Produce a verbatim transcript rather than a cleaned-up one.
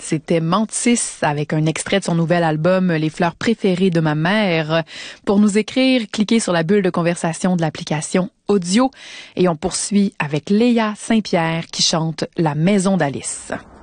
C'était Mantis avec un extrait de son nouvel album Les fleurs préférées de ma mère. Pour nous écrire, cliquez sur la bulle de conversation de l'application audio et on poursuit avec Léa Saint-Pierre qui chante La maison d'Alice.